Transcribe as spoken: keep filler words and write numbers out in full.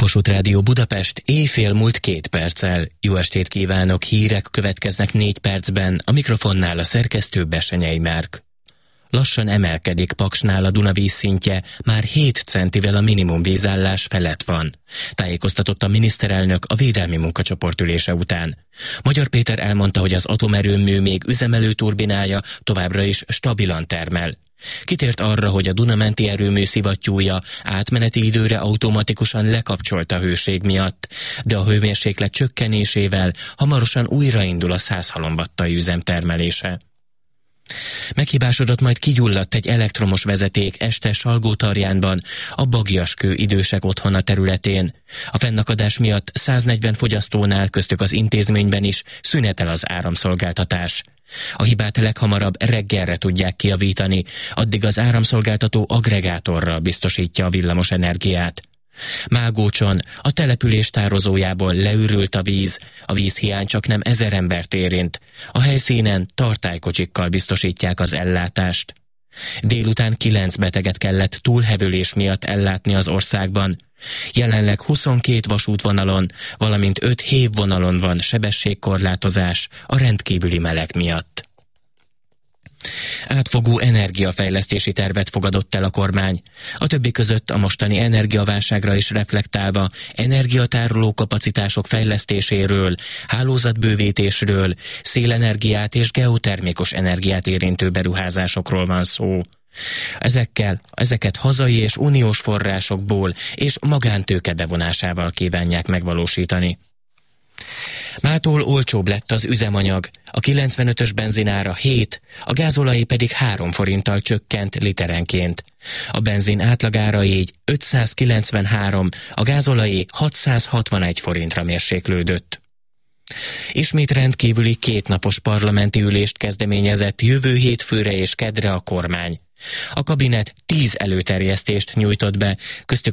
Kossuth Rádió Budapest, éjfél múlt két perccel. Jó estét kívánok, hírek következnek négy percben, a mikrofonnál a szerkesztő Bessenyei Márk. Lassan emelkedik Paksnál a Duna vízszintje, már hét centivel a minimum vízállás felett van. Tájékoztatott a miniszterelnök a védelmi munkacsoport ülése után. Magyar Péter elmondta, hogy az atomerőmű még üzemelő turbinája továbbra is stabilan termel. Kitért arra, hogy a Duna-menti erőmű szivattyúja átmeneti időre automatikusan lekapcsolt a hőség miatt, de a hőmérséklet csökkenésével hamarosan újraindul a száz halombattai üzem termelése. Meghibásodott, majd kigyulladt egy elektromos vezeték este Salgótarjánban, a Bagyaskő idősek otthona területén. A fennakadás miatt száznegyven fogyasztónál, köztük az intézményben is szünetel az áramszolgáltatás. A hibát leghamarabb reggelre tudják kijavítani, addig az áramszolgáltató aggregátorral biztosítja a villamos energiát. Mágócson a település tározójából leürült a víz, a vízhiány csak nem ezer embert érint. A helyszínen tartálykocsikkal biztosítják az ellátást. Délután kilenc beteget kellett túlhevülés miatt ellátni az országban. Jelenleg huszonkét vasútvonalon, valamint öt hévvonalon van sebességkorlátozás a rendkívüli meleg miatt. Átfogó energiafejlesztési tervet fogadott el a kormány. A többi között a mostani energiaválságra is reflektálva energiatároló kapacitások fejlesztéséről, hálózatbővítésről, szélenergiát és geotermikus energiát érintő beruházásokról van szó. Ezekkel, ezeket hazai és uniós forrásokból és magántőke bevonásával kívánják megvalósítani. Mától olcsóbb lett az üzemanyag, a kilencvenötös benzinára hét, a gázolaj pedig három forinttal csökkent literenként. A benzin átlagára így ötszázkilencvenhárom, a gázolajé hatszázhatvanegy forintra mérséklődött. Ismét rendkívüli kétnapos parlamenti ülést kezdeményezett jövő hétfőre és keddre a kormány. A kabinet tíz előterjesztést nyújtott be, köztük